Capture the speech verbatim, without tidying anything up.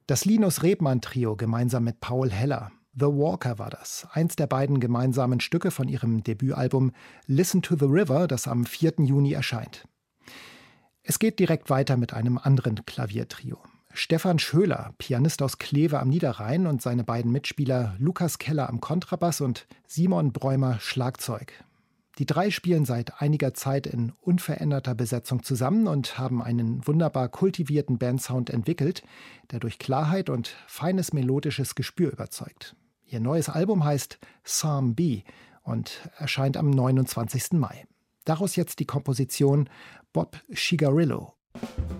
Das Linus Rebmann Trio gemeinsam mit Paul Heller. The Walker war das, eins der beiden gemeinsamen Stücke von ihrem Debütalbum Listen to the River, das am vierten Juni erscheint. Es geht direkt weiter mit einem anderen Klaviertrio. Stefan Schöler, Pianist aus Kleve am Niederrhein, und seine beiden Mitspieler Lukas Keller am Kontrabass und Simon Bräumer Schlagzeug. Die drei spielen seit einiger Zeit in unveränderter Besetzung zusammen und haben einen wunderbar kultivierten Bandsound entwickelt, der durch Klarheit und feines melodisches Gespür überzeugt. Ihr neues Album heißt Psalm B und erscheint am neunundzwanzigsten Mai. Daraus jetzt die Komposition Bob Shigarillo.